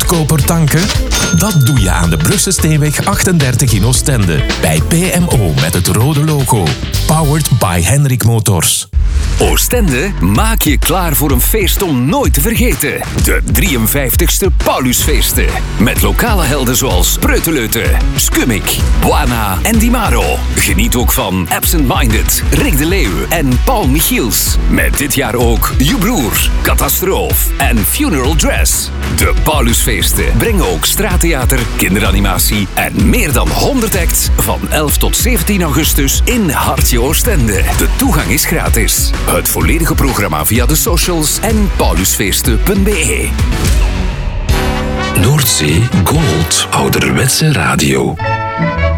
goedkoper tanken? Dat doe je aan de Brugse Steenweg 38 in Oostende. Bij PMO met het rode logo. Powered by Henrik Motors. Oostende, maak je klaar voor een feest om nooit te vergeten. De 53ste Paulusfeesten. Met lokale helden zoals Preuteleute, Skumik, Buana en Dimaro. Geniet ook van Absent Minded, Rick de Leeuw en Paul Michiels. Met dit jaar ook Je Broer, Catastroof en Funeral Dress. De Paulusfeesten brengen ook straattheater, kinderanimatie en meer dan 100 acts van 11 tot 17 augustus in Hartje Oostende. De toegang is gratis. Het volledige programma via de socials en paulusfeesten.be. Noordzee Gold, ouderwetse radio.